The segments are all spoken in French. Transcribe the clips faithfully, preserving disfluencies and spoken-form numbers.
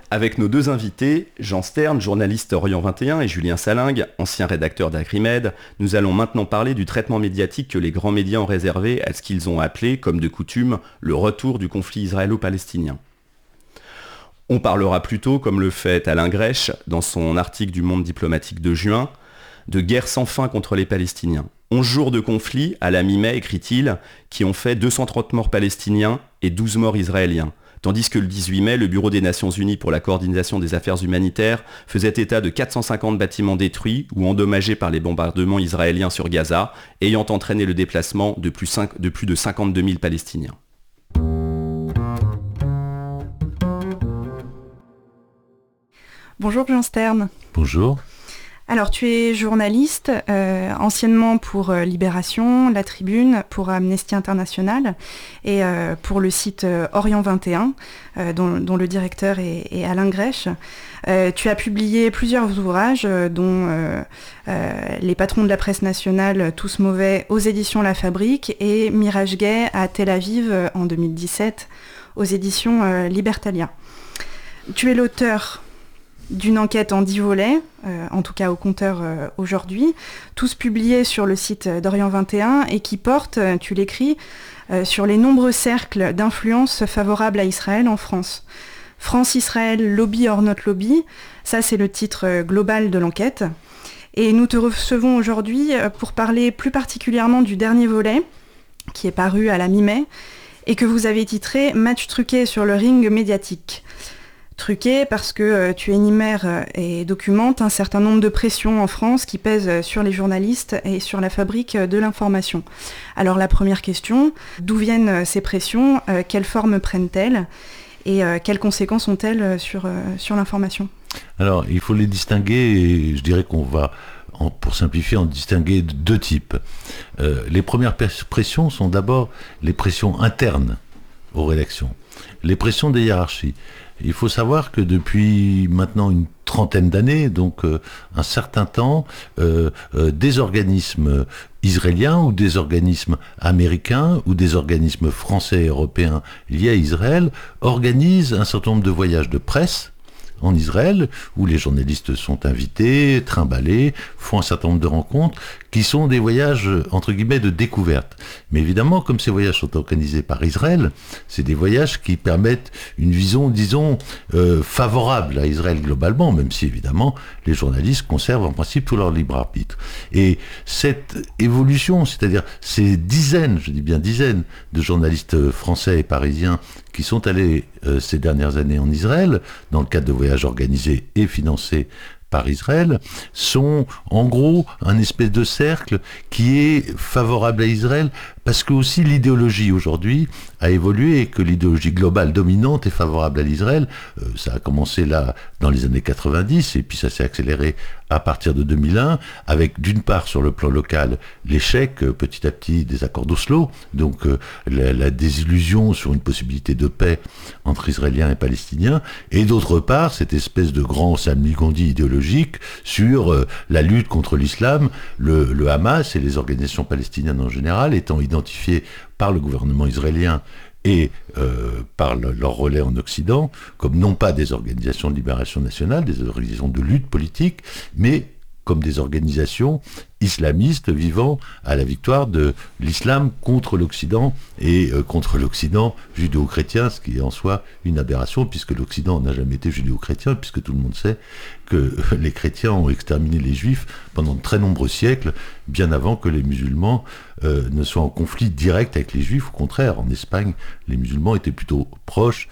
Avec nos deux invités, Jean Stern, journaliste Orient vingt et un, et Julien Salingue, ancien rédacteur d'Agrimed, nous allons maintenant parler du traitement médiatique que les grands médias ont réservé à ce qu'ils ont appelé, comme de coutume, le retour du conflit israélo-palestinien. On parlera plutôt, comme le fait Alain Grèche dans son article du Monde diplomatique de juin, de guerre sans fin contre les Palestiniens. onze jours de conflit, à la mi-mai, écrit-il, qui ont fait deux cent trente morts palestiniens et douze morts israéliens. Tandis que le dix-huit mai, le Bureau des Nations Unies pour la coordination des affaires humanitaires faisait état de quatre cent cinquante bâtiments détruits ou endommagés par les bombardements israéliens sur Gaza, ayant entraîné le déplacement de plus, cinq, de, plus de cinquante-deux mille Palestiniens. Bonjour Jean Stern. Bonjour. Alors tu es journaliste, euh, anciennement pour euh, Libération, La Tribune, pour Amnesty International et euh, pour le site euh, Orient vingt et un, euh, dont, dont le directeur est, est Alain Grèche. Euh, tu as publié plusieurs ouvrages, euh, dont euh, euh, Les patrons de la presse nationale, tous mauvais, aux éditions La Fabrique, et Mirage Gay à Tel Aviv euh, en deux mille dix-sept, aux éditions euh, Libertalia. Tu es l'auteur d'une enquête en dix volets, euh, en tout cas au compteur euh, aujourd'hui, tous publiés sur le site d'Orient vingt et un et qui portent, euh, tu l'écris, euh, sur les nombreux cercles d'influence favorables à Israël en France. France-Israël, lobby or not lobby, ça c'est le titre euh, global de l'enquête. Et nous te recevons aujourd'hui euh, pour parler plus particulièrement du dernier volet, qui est paru à la mi-mai, et que vous avez titré « Match truqué sur le ring médiatique ». Truqué parce que euh, tu énumères euh, et documentes un certain nombre de pressions en France qui pèsent euh, sur les journalistes et sur la fabrique euh, de l'information. Alors la première question, d'où viennent euh, ces pressions, euh, quelle forme prennent-elles et euh, quelles conséquences ont-elles euh, sur, euh, sur l'information ? Alors il faut les distinguer et je dirais qu'on va, en, pour simplifier, en distinguer deux types. Euh, les premières pressions sont d'abord les pressions internes aux rédactions, les pressions des hiérarchies. Il faut savoir que depuis maintenant une trentaine d'années, donc euh, un certain temps, euh, euh, des organismes israéliens ou des organismes américains ou des organismes français et européens liés à Israël organisent un certain nombre de voyages de presse en Israël, où les journalistes sont invités, trimballés, font un certain nombre de rencontres, qui sont des voyages, entre guillemets, de découverte. Mais évidemment, comme ces voyages sont organisés par Israël, c'est des voyages qui permettent une vision, disons, euh, favorable à Israël globalement, même si, évidemment, les journalistes conservent en principe tout leur libre arbitre. Et cette évolution, c'est-à-dire ces dizaines, je dis bien dizaines, de journalistes français et parisiens qui sont allés euh, ces dernières années en Israël, dans le cadre de voyages organisés et financés par Israël, sont en gros un espèce de cercle qui est favorable à Israël parce que aussi l'idéologie aujourd'hui a évolué et que l'idéologie globale dominante est favorable à l'Israël. Euh, ça a commencé là dans les années quatre-vingt-dix et puis ça s'est accéléré à partir de deux mille un avec d'une part sur le plan local l'échec euh, petit à petit des accords d'Oslo, donc euh, la, la désillusion sur une possibilité de paix entre Israéliens et Palestiniens, et d'autre part cette espèce de grand salmigondis idéologique sur euh, la lutte contre l'islam, le, le Hamas et les organisations palestiniennes en général étant identifiées par le gouvernement israélien et euh, par le, leur relais en Occident, comme non pas des organisations de libération nationale, des organisations de lutte politique, mais comme des organisations islamistes vivant à la victoire de l'islam contre l'Occident et euh, contre l'Occident judéo-chrétien, ce qui est en soi une aberration, puisque l'Occident n'a jamais été judéo-chrétien, puisque tout le monde sait que les chrétiens ont exterminé les juifs pendant de très nombreux siècles, bien avant que les musulmans euh, ne soient en conflit direct avec les juifs. Au contraire, en Espagne, les musulmans étaient plutôt proches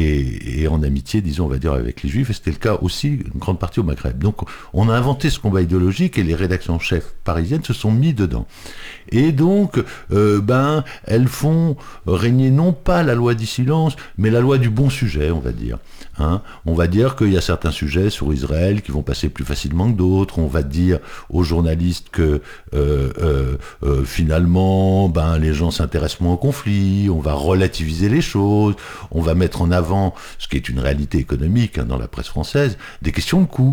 et, et en amitié, disons, on va dire, avec les juifs, et c'était le cas aussi une grande partie au Maghreb. Donc on a inventé ce combat idéologique et les rédactions en chef parisiennes se sont mis dedans. Et donc, euh, ben, elles font régner non pas la loi du silence, mais la loi du bon sujet, on va dire. Hein, on va dire qu'il y a certains sujets sur Israël qui vont passer plus facilement que d'autres. On va dire aux journalistes que euh, euh, euh, finalement, ben, les gens s'intéressent moins au conflit. On va relativiser les choses. On va mettre en avant, ce qui est une réalité économique hein, dans la presse française, des questions de coût.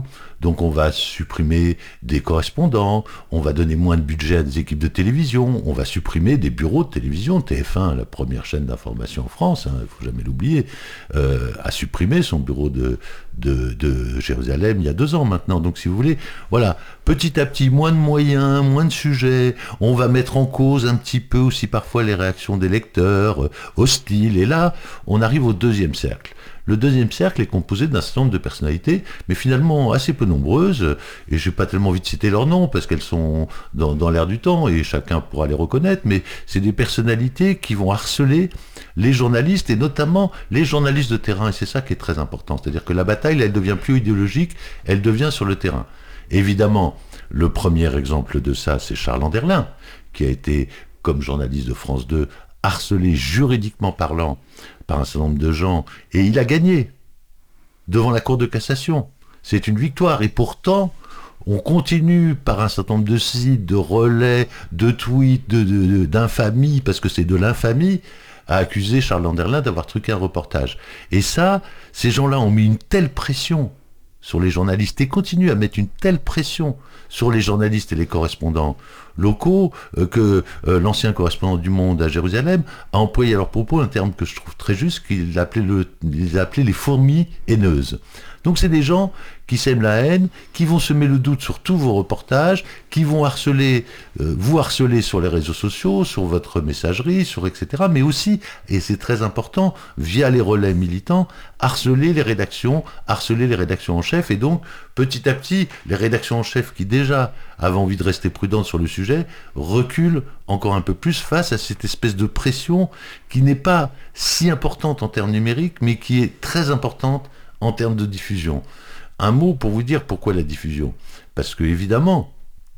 Donc on va supprimer des correspondants, on va donner moins de budget à des équipes de télévision, on va supprimer des bureaux de télévision. T F un, la première chaîne d'information en France, il hein, ne faut jamais l'oublier, euh, a supprimé son bureau de, de, de Jérusalem il y a deux ans maintenant. Donc si vous voulez, voilà, petit à petit, moins de moyens, moins de sujets, on va mettre en cause un petit peu aussi parfois les réactions des lecteurs, euh, hostiles, et là, on arrive au deuxième cercle. Le deuxième cercle est composé d'un certain nombre de personnalités, mais finalement assez peu nombreuses, et j'ai pas tellement envie de citer leurs noms, parce qu'elles sont dans, dans l'air du temps, et chacun pourra les reconnaître, mais c'est des personnalités qui vont harceler les journalistes, et notamment les journalistes de terrain, et c'est ça qui est très important, c'est-à-dire que la bataille, là, elle devient plus idéologique, elle devient sur le terrain. Évidemment, le premier exemple de ça, c'est Charles Anderlin, qui a été, comme journaliste de France deux, harcelé juridiquement parlant par un certain nombre de gens, et il a gagné devant la Cour de cassation. C'est une victoire, et pourtant, on continue par un certain nombre de sites, de relais, de tweets, de, de, de, d'infamie, parce que c'est de l'infamie, à accuser Charles Anderlin d'avoir truqué un reportage. Et ça, ces gens-là ont mis une telle pression sur les journalistes, et continuent à mettre une telle pression sur les journalistes et les correspondants locaux, euh, que euh, l'ancien correspondant du Monde à Jérusalem a employé à leur propos un terme que je trouve très juste, qu'il appelait le, il appelait les fourmis haineuses. Donc c'est des gens qui sèment la haine, qui vont semer le doute sur tous vos reportages, qui vont harceler, euh, vous harceler sur les réseaux sociaux, sur votre messagerie, sur et cetera. Mais aussi, et c'est très important, via les relais militants, harceler les rédactions, harceler les rédactions en chef. Et donc, petit à petit, les rédactions en chef qui déjà avaient envie de rester prudentes sur le sujet, reculent encore un peu plus face à cette espèce de pression qui n'est pas si importante en termes numériques, mais qui est très importante en termes de diffusion. Un mot pour vous dire pourquoi la diffusion. Parce que, évidemment,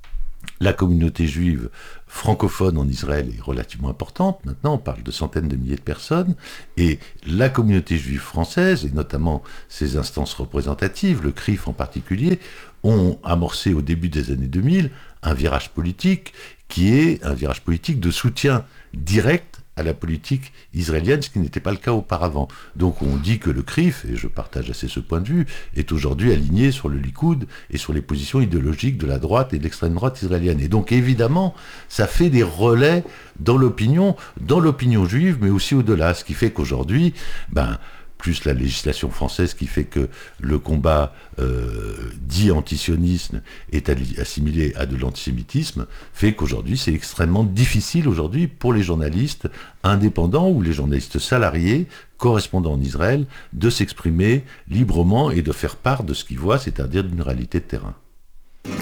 la communauté juive francophone en Israël est relativement importante. Maintenant, on parle de centaines de milliers de personnes. Et la communauté juive française, et notamment ses instances représentatives, le C R I F en particulier, ont amorcé au début des années deux mille un virage politique qui est un virage politique de soutien direct à la politique israélienne, ce qui n'était pas le cas auparavant. Donc on dit que le C R I F, et je partage assez ce point de vue, est aujourd'hui aligné sur le Likoud et sur les positions idéologiques de la droite et de l'extrême droite israélienne. Et donc évidemment, ça fait des relais dans l'opinion, dans l'opinion juive, mais aussi au-delà, ce qui fait qu'aujourd'hui, ben, plus la législation française qui fait que le combat euh, dit antisionisme est assimilé à de l'antisémitisme, fait qu'aujourd'hui c'est extrêmement difficile aujourd'hui pour les journalistes indépendants ou les journalistes salariés correspondant en Israël de s'exprimer librement et de faire part de ce qu'ils voient, c'est-à-dire d'une réalité de terrain.